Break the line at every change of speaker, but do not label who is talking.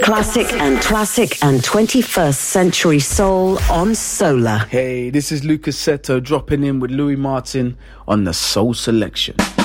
Classic and 21st century soul on Solar.
Hey, this is Lucas Seto dropping in with Louis Martin on the Soul Selection.